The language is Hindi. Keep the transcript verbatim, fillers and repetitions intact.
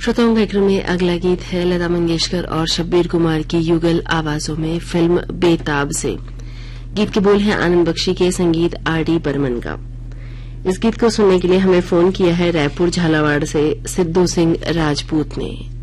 श्रोताओं कार्यक्रम में अगला गीत है लता मंगेशकर और शब्बीर कुमार की युगल आवाजों में फिल्म बेताब से। गीत के बोल हैं आनंद बख्शी के, संगीत आर डी बर्मन का। इस गीत को सुनने के लिए हमें फोन किया है रायपुर झालावाड़ से सिद्धू सिंह राजपूत ने।